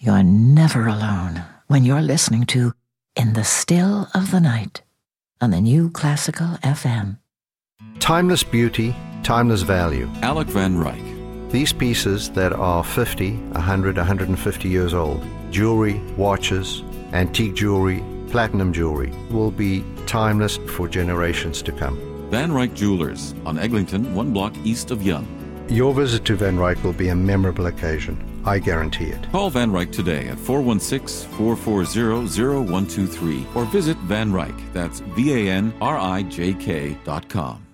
You're never alone when you're listening to In the Still of the Night on the New Classical FM. Timeless beauty, timeless value. Alec Van Ryk. These pieces that are 50, 100, 150 years old, jewelry, watches, antique jewelry, platinum jewelry, will be timeless for generations to come. Van Ryk Jewelers on Eglinton, 1 block east of Yonge. Your visit to Van Ryk will be a memorable occasion. I guarantee it. Call Van Ryk today at 416-440-0123 or visit Van Ryk, that's VANRIJK.com.